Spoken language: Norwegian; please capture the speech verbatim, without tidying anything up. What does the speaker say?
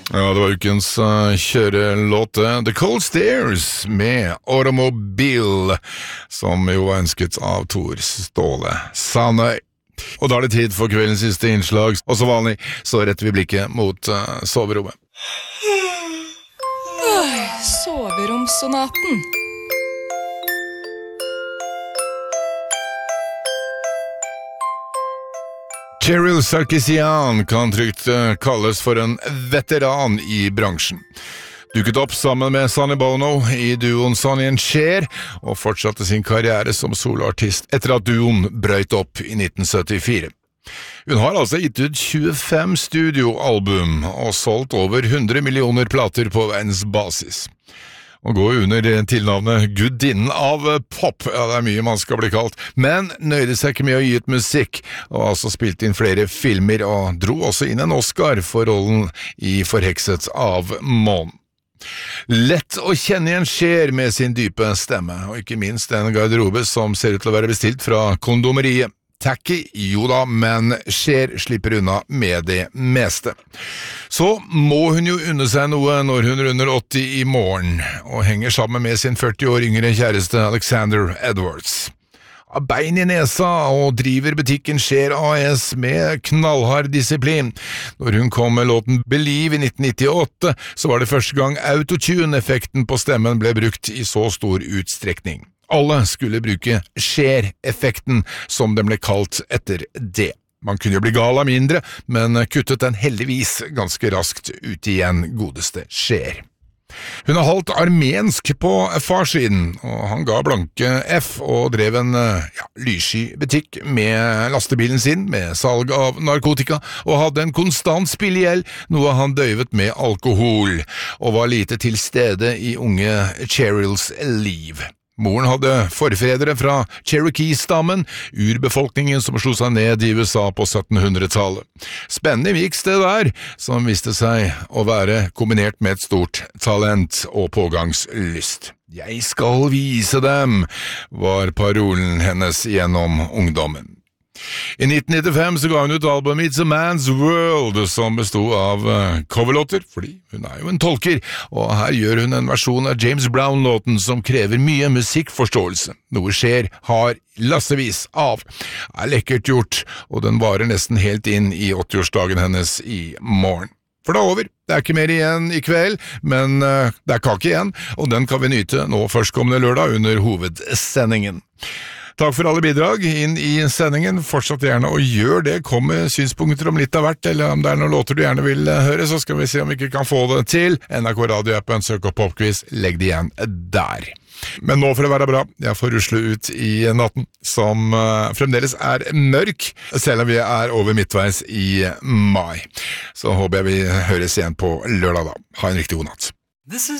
Ja, det var ukens uh, kjørelåte The Cold Stairs med Automobile, som jo var ønsket av Tor Ståle Sandøy. Og da er det tid for kveldens siste innslag, og som vanlig så retter vi blikket mot uh, soverommet. Soveromssonaten. Cheryl Sarkisian kan trygt kalles for en veteran i bransjen. Dukket opp sammen med Sonny Bono i duoen Sonny and Cher, og fortsatte sin karriere som soloartist etter at duoen brøyt opp i nitten syttifire. Hun har altså gitt ut tjuefem studioalbum og solgt over hundre millioner plater på verdensbasis. Og går under tilnavnet Gudinnen av pop, ja det er mye man skal bli kalt, men nøyde seg ikke med å gi ut musikk, og altså spilte inn flere filmer og dro også inn en Oscar for rollen i Forhekset av månen. Lett å kjenne igjen Cher med sin dype stemme, og ikke minst en garderobe som ser ut til å være bestilt fra kondomeriet. Tacky, jo da, men Cher slipper unna med det meste. Så må hun jo unne seg noe når hun runder åtti i morgen, og henger sammen med sin førti år yngre kjæreste Alexander Edwards. Av bein i nesa og driver butikken Cher A S med knallhard disiplin. Når hun kom med låten Believe i nitten nittiåtte, så var det første gang autotune-effekten på stemmen ble brukt i så stor utstrekning. Alle skulle bruke Cher-effekten, som den ble kalt etter det. Man kunne jo bli gal av mindre, men kuttet den heldigvis ganske raskt ut igjen, godeste Cher. Hun er halvt armensk på farsiden, og han ga blanke F og drev en ja, lyssky butikk med lastebilen sin med salg av narkotika, og hadde en konstant spillegjeld, noe han døyvet med alkohol, og var lite til stede i unge Cheryls liv. Moren hadde forfedre fra Cherokee-stammen, urbefolkningen som slo seg ned i U S A på syttenhundretallet. Spennende miks det der, som viste seg å være kombinert med et stort talent og pågangslyst. Jeg skal vise dem, var parolen hennes gjennom ungdommen. I nitten nittifem så ga hun ut albumet It's a Man's World, som bestod av coverlåter, fordi hun er jo en tolker, og her gjør hun en versjon av James Brown-låten som krever mye musikkforståelse. Noe Cher har lassevis av. Er lekkert gjort, og den varer nesten helt inn i åttiårsdagen hennes i morgen. For det er over, det er ikke mer igjen i kveld, men uh, det er kake igjen, og den kan vi nyte nå førstkommende lørdag under hovedsendingen. Takk for alle bidrag inn i sendingen. Fortsatt gjerne og gjør det. Kom med synspunkter om litt av hvert, eller om det er noen låter du gjerne vil høre, så skal vi se om vi ikke kan få det til. N R K Radio-appen, søk opp Popquiz, legg det igjen der. Men nå får det være bra. Jeg får rusle ut i natten, som uh, fremdeles er mørk, selv om vi er over midtveis i mai. Så håper jeg vi høres igjen på lørdag da. Ha en riktig god natt.